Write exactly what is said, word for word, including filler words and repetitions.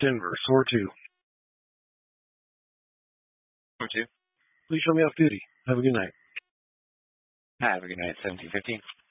Denver, S O R two. S O R two. Please show me off duty. Have a good night. Have a good night, seventeen fifteen.